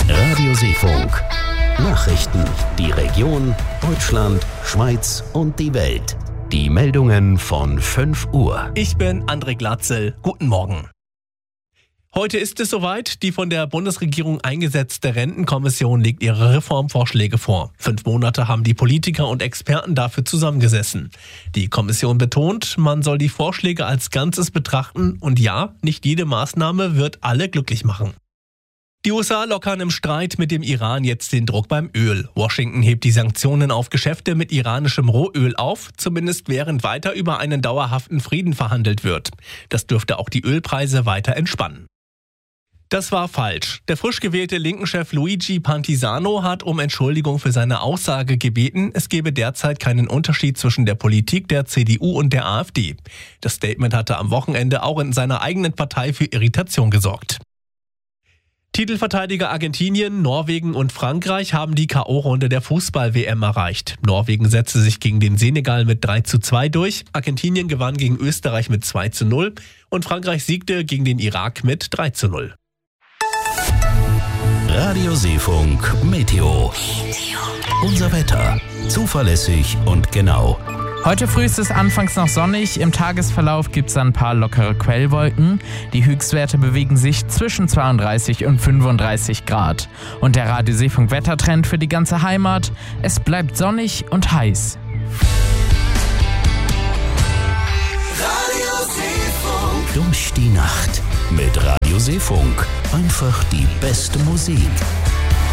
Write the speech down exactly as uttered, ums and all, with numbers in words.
Radioseefunk. Nachrichten, die Region, Deutschland, Schweiz und die Welt. Die Meldungen von fünf Uhr. Ich bin André Glatzel. Guten Morgen. Heute ist es soweit. Die von der Bundesregierung eingesetzte Rentenkommission legt ihre Reformvorschläge vor. Fünf Monate haben die Politiker und Experten dafür zusammengesessen. Die Kommission betont, man soll die Vorschläge als Ganzes betrachten und ja, nicht jede Maßnahme wird alle glücklich machen. Die U S A lockern im Streit mit dem Iran jetzt den Druck beim Öl. Washington hebt die Sanktionen auf Geschäfte mit iranischem Rohöl auf, zumindest während weiter über einen dauerhaften Frieden verhandelt wird. Das dürfte auch die Ölpreise weiter entspannen. Das war falsch. Der frisch gewählte Linken-Chef Luigi Pantisano hat um Entschuldigung für seine Aussage gebeten, es gebe derzeit keinen Unterschied zwischen der Politik der C D U und der AfD. Das Statement hatte am Wochenende auch in seiner eigenen Partei für Irritation gesorgt. Titelverteidiger Argentinien, Norwegen und Frankreich haben die K O-Runde der Fußball-W M erreicht. Norwegen setzte sich gegen den Senegal mit drei zu zwei durch, Argentinien gewann gegen Österreich mit zwei zu null und Frankreich siegte gegen den Irak mit drei zu null. Radioseefunk Meteo. Unser Wetter. Zuverlässig und genau. Heute früh ist es anfangs noch sonnig, im Tagesverlauf gibt es ein paar lockere Quellwolken. Die Höchstwerte bewegen sich zwischen zweiunddreißig und fünfunddreißig Grad. Und der Radioseefunk-Wettertrend für die ganze Heimat, es bleibt sonnig und heiß. Durch die Nacht mit Radioseefunk. Einfach die beste Musik.